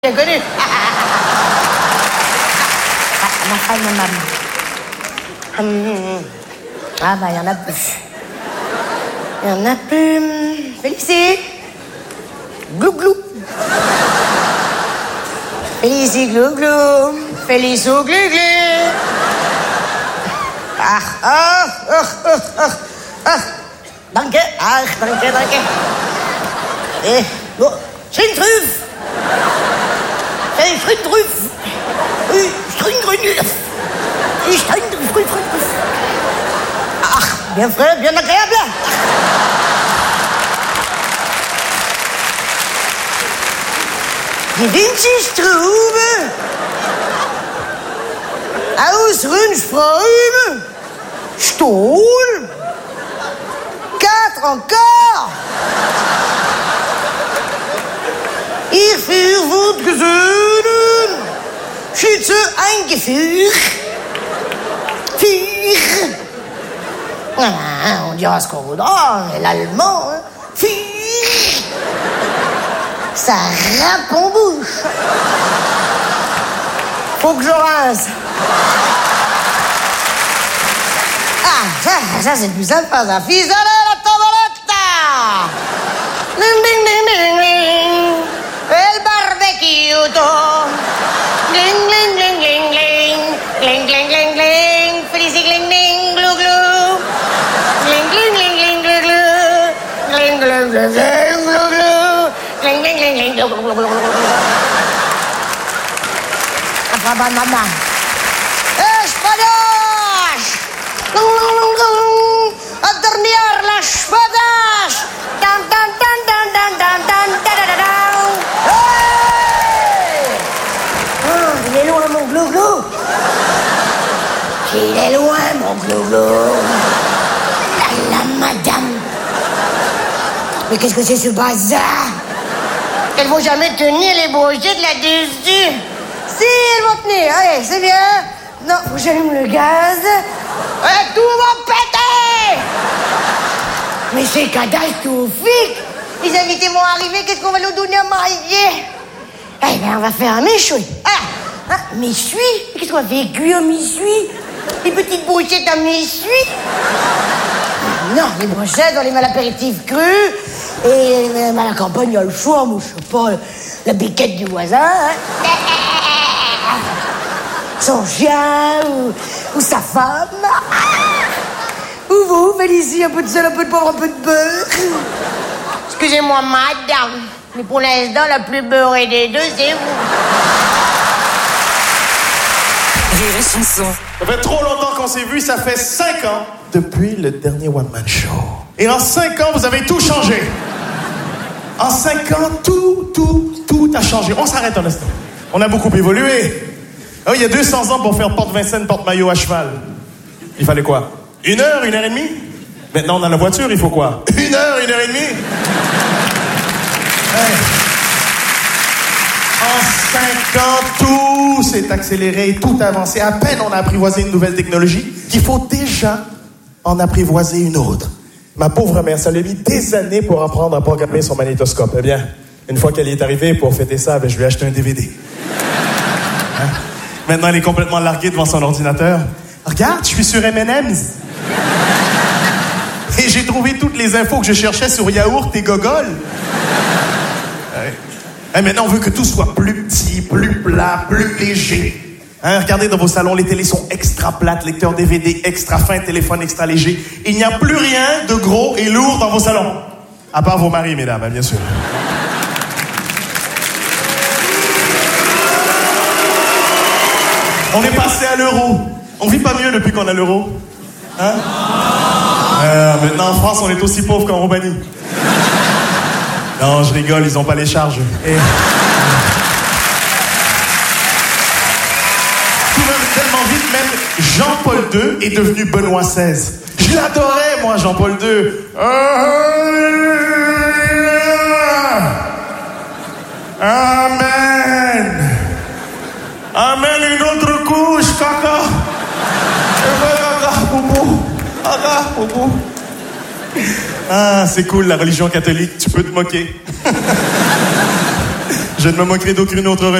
Bien connu. Ma femme, maman. Ah bah, il y en a plus. Il y en a plus. Félicie. Glou glou. Félicie glou glou. Félicou glou glou. Danke. Danke. Et bon, c'est une truffe. C'est une truffe. Ah, bien frais, bien agréable. Die Winzerstrube. Aus Rundströme. Stuhl. 4 encore. Ich für Wut gesöhnen. Schütze eingeführt. Ah, on dira ce qu'on voudra, mais l'allemand, hein. Ça râpe en bouche. Faut que je rince. Ah, ça c'est plus sympa, ça. Fisale la tavoletta. Ding, ding, ding, ding, ding. El barbecue. Gling, gling, gling, gling, gling. Gling, gling, gling, gling. Félicie, gling, gling, glou, glou. Gling, gling, gling, gling, glou, glou. Gling, gling, gling, gling, glou, glou. Gling, gling, gling, gling, glou, glou, glou, glou. Apa, mama. Espadas! Aterniar las espadas! Dan, dan, dan, dan, dan, dan, dan, dan, dan, dan. Il est loin, mon glou-glou. Il est loin, mon glou-glou. La madame. Mais qu'est-ce que c'est ce bazar? Elles vont jamais tenir les brochettes là-dessus. Si, elles vont tenir. Allez, c'est bien. Non, faut que j'allume le gaz. Tout va péter. Mais c'est catastrophique. Les invités vont arriver, qu'est-ce qu'on va leur donner à manger? Eh bien, on va faire un méchoui. Ah, méchoui? Qu'est-ce qu'on va faire? Cuire un méchoui? Des petites brochettes à méchoui? Non, les brochettes, on les met à l'apéritif cru. Et à la campagne, il y a le choix, moi, je sais pas, la biquette du voisin. Hein. Son chien, ou sa femme. Ou vous, Félicie, un peu de sel, un peu de poivre, un peu de beurre. Excusez-moi, madame, mais pour l'instant, la plus beurrée des deux, c'est vous. Rire et chanson. Ça fait trop longtemps qu'on s'est vu, ça fait 5 ans depuis le dernier One Man Show. Et en 5 ans, vous avez tout changé. En 5 ans, tout a changé. On s'arrête un instant. On a beaucoup évolué. Oh, il y a 200 ans pour faire porte-Vincennes, porte-maillot à cheval. Il fallait quoi? 1 heure, 1 heure et demie? Maintenant, on a la voiture, il faut quoi? 1 heure, 1 heure et demie? Hey. En 5 ans, tout s'est accéléré, tout a avancé. À peine on a apprivoisé une nouvelle technologie qu'il faut déjà en apprivoiser une autre. Ma pauvre mère, ça lui a mis des années pour apprendre à programmer son magnétoscope. Eh bien, une fois qu'elle y est arrivée, pour fêter ça, je lui ai acheté un DVD. Hein? Maintenant, elle est complètement larguée devant son ordinateur. Regarde, je suis sur M&M's. Et j'ai trouvé toutes les infos que je cherchais sur yaourt et gogol. Ouais. Et maintenant, on veut que tout soit plus petit, plus plat, plus léger. Hein, regardez dans vos salons, les télés sont extra plates, lecteurs DVD extra fins, téléphone extra léger. Il n'y a plus rien de gros et lourd dans vos salons. À part vos maris, mesdames, hein, bien sûr. On est passé à l'euro. On vit pas mieux depuis qu'on a l'euro. Hein? Maintenant, en France, on est aussi pauvre qu'en Roumanie. Non, je rigole, ils ont pas les charges. Et... tout va tellement vite, même Jean-Paul II est devenu Benoît XVI. Je l'adorais, moi, Jean-Paul II. Amen. Amen, une autre couche, caca. Caca, poupou. Caca, poupou. Ah, c'est cool, la religion catholique, tu peux te moquer. Je ne me moquerai d'aucune autre